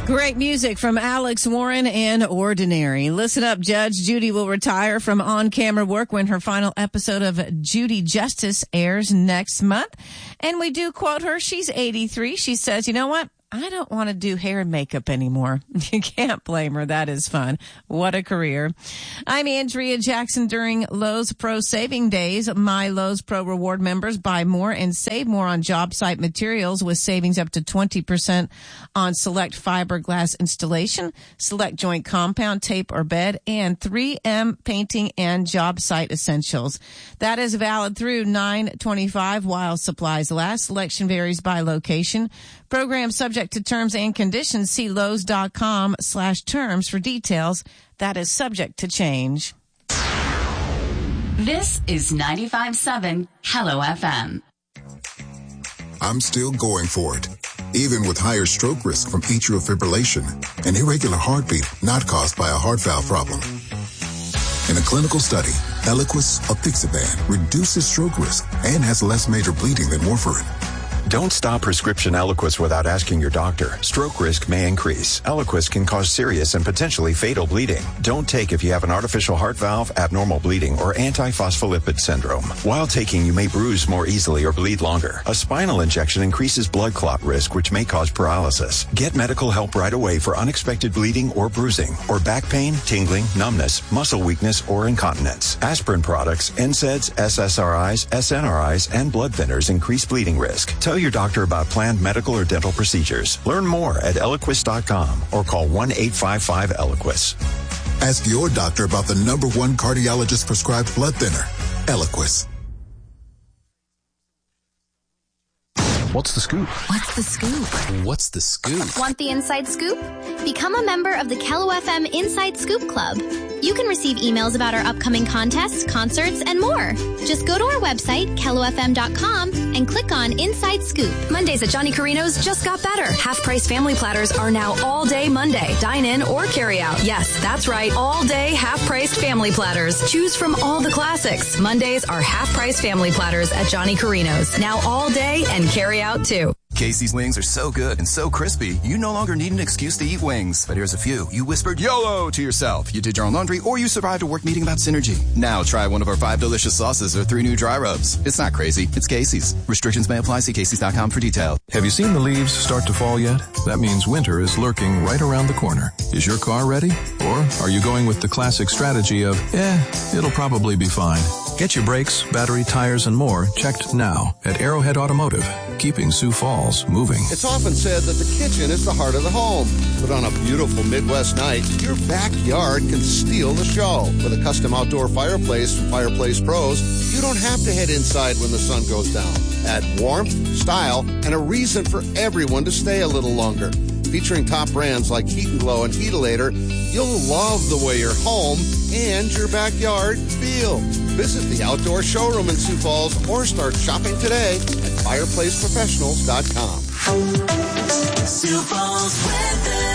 Great music from Alex Warren and Ordinary. Listen up, Judge Judy will retire from on-camera work when her final episode of Judy Justice airs next month. And we do quote her. She's 83. She says, you know what? I don't want to do hair and makeup anymore. You can't blame her. That is fun. What a career. I'm Andrea Jackson. During Lowe's Pro Saving Days, my Lowe's Pro Reward members buy more and save more on job site materials with savings up to 20% on select fiberglass installation, select joint compound, tape or bed, and 3M painting and job site essentials. That is valid through 9/25 while supplies last. Selection varies by location. Program subject to terms and conditions. See Lowe's.com/terms for details. That is subject to change. This is 95.7 Hello FM. I'm still going for it, even with higher stroke risk from atrial fibrillation, an irregular heartbeat not caused by a heart valve problem. In a clinical study, Eliquis apixaban reduces stroke risk and has less major bleeding than warfarin. Don't stop prescription Eliquis without asking your doctor. Stroke risk may increase. Eliquis can cause serious and potentially fatal bleeding. Don't take if you have an artificial heart valve, abnormal bleeding, or antiphospholipid syndrome. While taking, you may bruise more easily or bleed longer. A spinal injection increases blood clot risk, which may cause paralysis. Get medical help right away for unexpected bleeding or bruising, or back pain, tingling, numbness, muscle weakness, or incontinence. Aspirin products, NSAIDs, SSRIs, SNRIs, and blood thinners increase bleeding risk. Tell your doctor about planned medical or dental procedures. Learn more at Eliquis.com or call 1-855-ELIQUIS. Ask your doctor about the #1 cardiologist prescribed blood thinner, Eliquis. What's the scoop? What's the scoop? What's the scoop? Want the inside scoop? Become a member of the Kello FM Inside Scoop Club. You can receive emails about our upcoming contests, concerts, and more. Just go to our website, kellofm.com, and click on Inside Scoop. Mondays at Johnny Carino's just got better. Half-price family platters are now all day Monday. Dine in or carry out. Yes, that's right. All day half-priced family platters. Choose from all the classics. Mondays are half-price family platters at Johnny Carino's. Now all day and carry out too. Casey's wings are so good and so crispy, you no longer need an excuse to eat wings. But here's a few. You whispered YOLO to yourself. You did your own laundry, or you survived a work meeting about synergy. Now try one of our 5 delicious sauces or 3 new dry rubs. It's not crazy. It's Casey's. Restrictions may apply. See Casey's.com for details. Have you seen the leaves start to fall yet? That means winter is lurking right around the corner. Is your car ready? Or are you going with the classic strategy of, it'll probably be fine? Get your brakes, battery, tires, and more checked now at Arrowhead Automotive, keeping Sioux Falls moving. It's often said that the kitchen is the heart of the home, but on a beautiful Midwest night, your backyard can steal the show. With a custom outdoor fireplace from Fireplace Pros, you don't have to head inside when the sun goes down. Add warmth, style, and a reason for everyone to stay a little longer. Featuring top brands like Heat & Glow and Heatilator, you'll love the way your home and your backyard feel. Visit the outdoor showroom in Sioux Falls or start shopping today at fireplaceprofessionals.com. Sioux Falls weather.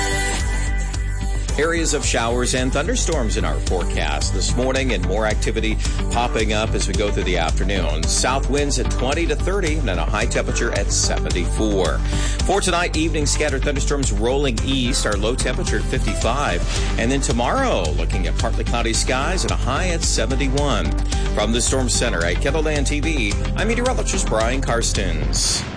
Areas of showers and thunderstorms in our forecast this morning, and more activity popping up as we go through the afternoon. South winds at 20 to 30 and a high temperature at 74. For tonight, evening scattered thunderstorms rolling east, our low temperature at 55. And then tomorrow, looking at partly cloudy skies and a high at 71. From the Storm Center at Kettleland TV, I'm meteorologist Brian Karstens.